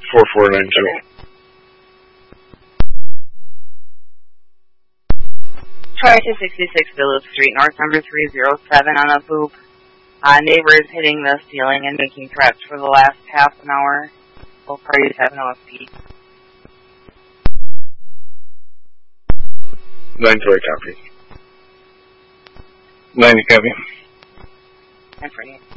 4492. Try 266 Phillips Street, North number 307 on a boop. Neighbors hitting the ceiling and making threats for the last half an hour. Both parties have no OSP. 9-3 copy. 90 copy. 10-48.